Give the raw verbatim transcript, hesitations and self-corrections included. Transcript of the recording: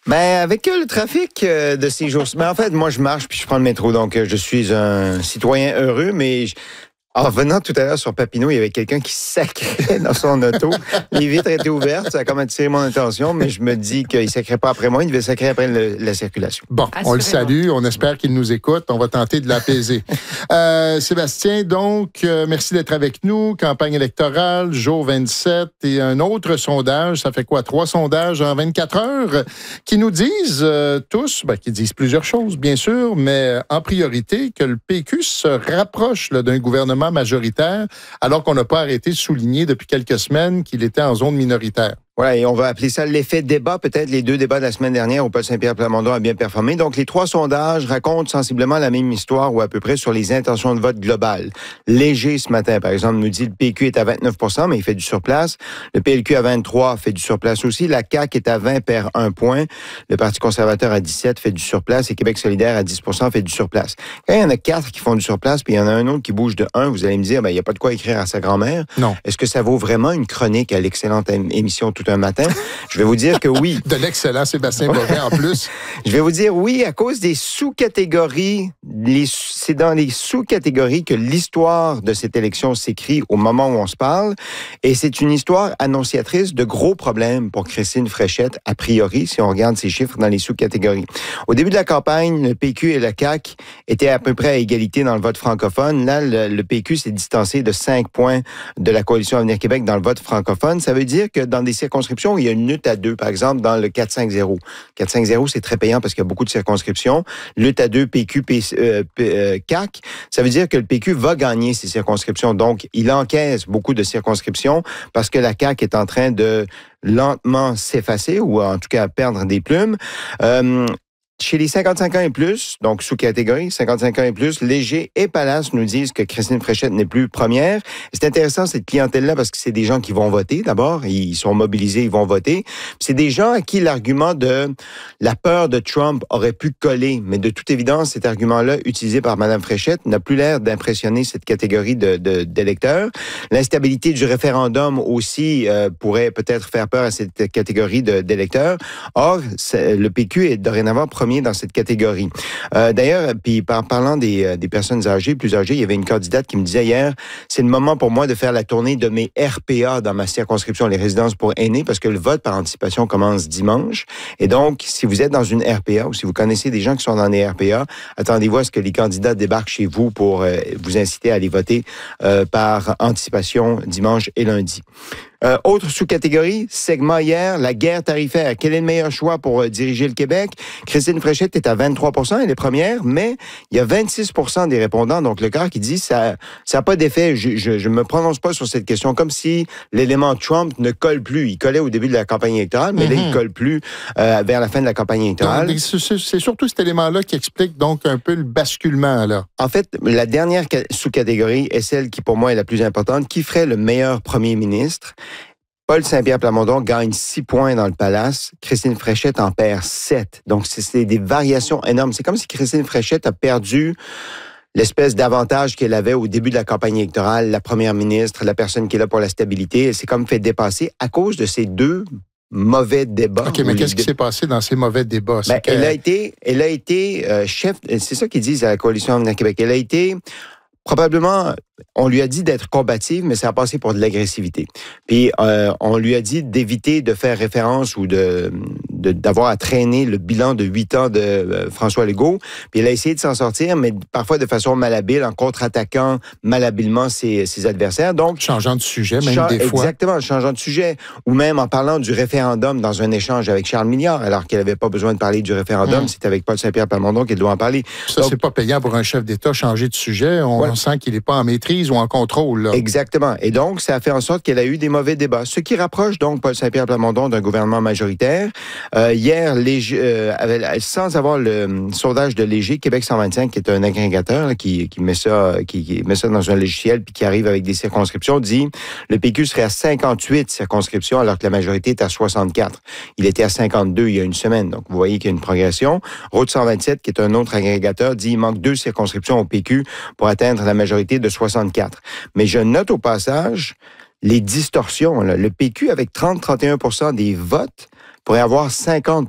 Ben, avec le trafic euh, de ces jours-ci, ben, en fait, moi, je marche puis je prends le métro, donc euh, je suis un citoyen heureux, mais je- en venant tout à l'heure sur Papineau, il y avait quelqu'un qui sacrait dans son auto. Les vitres étaient ouvertes, ça a comme attiré mon attention, mais je me dis qu'il ne sacrait pas après moi, il devait sacrer après le- la circulation. Bon, on le salue, on espère qu'il nous écoute, on va tenter de l'apaiser. euh, Sébastien, donc, euh, merci d'être avec nous. Campagne électorale, jour vingt-sept, et un autre sondage, ça fait quoi? Trois sondages en vingt-quatre heures qui nous disent euh, tous, ben, qui disent plusieurs choses, bien sûr, mais en priorité, que le P Q se rapproche là, d'un gouvernement majoritaire, alors qu'on n'a pas arrêté de souligner depuis quelques semaines qu'il était en zone minoritaire. Voilà, et on va appeler ça l'effet débat, peut-être les deux débats de la semaine dernière où Paul Saint-Pierre Plamondon a bien performé. Donc, les trois sondages racontent sensiblement la même histoire ou à peu près sur les intentions de vote globales. Léger ce matin, par exemple, nous dit le P Q est à vingt-neuf pour cent, mais il fait du surplace. Le P L Q à vingt-trois fait du surplace aussi. La C A Q est à vingt, perd un point. Le Parti conservateur à dix-sept fait du surplace et Québec solidaire à dix pour cent fait du surplace. Quand il y en a quatre qui font du surplace, puis il y en a un autre qui bouge de un, vous allez me dire, ben, il n'y a pas de quoi écrire à sa grand-mère. Non. Est-ce que ça vaut vraiment une chronique à l'excellente émission Tout un matin? Je vais vous dire que oui. De l'excellent Sébastien Boivin en plus. Je vais vous dire oui à cause des sous-catégories. Les, c'est dans les sous-catégories que l'histoire de cette élection s'écrit au moment où on se parle. Et c'est une histoire annonciatrice de gros problèmes pour Christine Fréchette, a priori, si on regarde ces chiffres dans les sous-catégories. Au début de la campagne, le P Q et la C A Q étaient à peu près à égalité dans le vote francophone. Là, le, le P Q s'est distancé de cinq points de la Coalition Avenir Québec dans le vote francophone. Ça veut dire que dans des circonscriptions, il y a une lutte à deux. Par exemple, dans le quatre cinq zéro. quatre cinq zéro, c'est très payant parce qu'il y a beaucoup de circonscriptions. Lutte à deux, P Q, P, euh, P, euh, C A Q. Ça veut dire que le P Q va gagner ces circonscriptions. Donc, il encaisse beaucoup de circonscriptions parce que la C A Q est en train de lentement s'effacer ou en tout cas perdre des plumes. Euh, Chez les cinquante-cinq ans et plus, donc sous-catégorie, cinquante-cinq ans et plus, Léger et Palace nous disent que Christine Fréchette n'est plus première. C'est intéressant, cette clientèle-là, parce que c'est des gens qui vont voter, d'abord. Ils sont mobilisés, ils vont voter. C'est des gens à qui l'argument de la peur de Trump aurait pu coller. Mais de toute évidence, cet argument-là, utilisé par Mme Fréchette, n'a plus l'air d'impressionner cette catégorie de, de, d'électeurs. L'instabilité du référendum aussi euh, pourrait peut-être faire peur à cette catégorie de, d'électeurs. Or, le P Q est dorénavant premier dans cette catégorie. Euh, d'ailleurs, puis par parlant des, des personnes âgées, plus âgées, il y avait une candidate qui me disait hier, c'est le moment pour moi de faire la tournée de mes R P A dans ma circonscription, les résidences pour aînés, parce que le vote par anticipation commence dimanche. Et donc, si vous êtes dans une R P A ou si vous connaissez des gens qui sont dans des R P A, attendez-vous à ce que les candidats débarquent chez vous pour euh, vous inciter à aller voter euh, par anticipation dimanche et lundi. Euh, autre sous-catégorie, segment hier, la guerre tarifaire. Quel est le meilleur choix pour euh, diriger le Québec? Christine Fréchette est à vingt-trois pour cent, elle est première, mais il y a vingt-six pour cent des répondants, donc le quart qui dit ça ça n'a pas d'effet. Je, je, je me prononce pas sur cette question, comme si l'élément Trump ne colle plus. Il collait au début de la campagne électorale, mais mm-hmm. là, il colle plus euh, vers la fin de la campagne électorale. Donc, c'est, c'est surtout cet élément-là qui explique donc un peu le basculement, là. En fait, la dernière sous-catégorie est celle qui, pour moi, est la plus importante. Qui ferait le meilleur premier ministre? Paul Saint-Pierre Plamondon gagne six points dans le Palace. Christine Fréchette en perd sept. Donc, c'est, c'est des variations énormes. C'est comme si Christine Fréchette a perdu l'espèce d'avantage qu'elle avait au début de la campagne électorale, la première ministre, la personne qui est là pour la stabilité. Elle s'est comme fait dépasser à cause de ces deux mauvais débats. OK, mais qu'est-ce qui s'est passé dans ces mauvais débats? Ben, que... Elle a été, elle a été euh, chef, c'est ça qu'ils disent à la Coalition Avenir Québec. Elle a été... Probablement, on lui a dit d'être combative, mais ça a passé pour de l'agressivité. Puis, euh, on lui a dit d'éviter de faire référence ou de, de d'avoir à traîner le bilan de huit ans de euh, François Legault. Puis, elle a essayé de s'en sortir, mais parfois de façon malhabile, en contre-attaquant malhabilement ses, ses adversaires. Donc, changeant de sujet, même cha- des fois. Exactement, changeant de sujet. Ou même en parlant du référendum dans un échange avec Charles Milliard, alors qu'elle n'avait pas besoin de parler du référendum. Mmh. C'est avec Paul Saint-Pierre Plamondon qu'elle doit en parler. Ça, Donc, c'est pas payant pour un chef d'État changer de sujet. On, ouais. On sent qu'il n'est pas en maîtrise ou en contrôle. Là. Exactement. Et donc, ça a fait en sorte qu'elle a eu des mauvais débats. Ce qui rapproche donc Paul Saint-Pierre Plamondon d'un gouvernement majoritaire. Euh, hier, Léger, euh, avait, sans avoir le um, sondage de Léger, Québec cent vingt-cinq, qui est un agrégateur là, qui, qui, met ça, qui, qui met ça dans un logiciel puis qui arrive avec des circonscriptions, dit le P Q serait à cinquante-huit circonscriptions alors que la majorité est à soixante-quatre. Il était à cinquante-deux il y a une semaine. Donc, vous voyez qu'il y a une progression. Route cent vingt-sept, qui est un autre agrégateur, dit il manque deux circonscriptions au P Q pour atteindre la majorité de soixante-quatre. Mais je note au passage les distorsions. Là. Le P Q, avec trente à trente et un pour cent des votes, pourrait avoir cinquante